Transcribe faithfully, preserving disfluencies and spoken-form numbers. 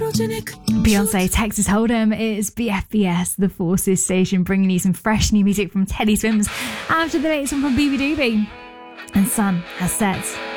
Beyonce, Texas Hold'em. It's B F B S, the Forces station, bringing you some fresh new music from Teddy Swims after the latest one from B B Doobie. And sun has set.